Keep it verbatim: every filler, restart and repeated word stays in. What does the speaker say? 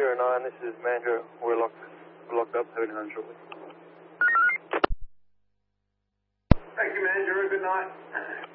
zero nine, this is Mandra. We're locked, we're locked up, heading home shortly. Thank you, Mandra. Good night.